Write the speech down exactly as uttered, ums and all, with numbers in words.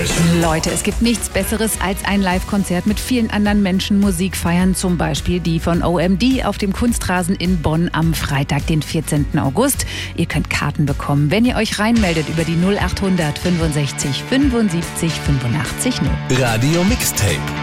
Leute, es gibt nichts Besseres als ein Live-Konzert mit vielen anderen Menschen Musik feiern. Zum Beispiel die von O M D auf dem Kunstrasen in Bonn am Freitag, den vierzehnten August. Ihr könnt Karten bekommen, wenn ihr euch reinmeldet über die null achthundert fünfundsechzig fünfundsiebzig fünfundachtzig null. Radio Mixtape.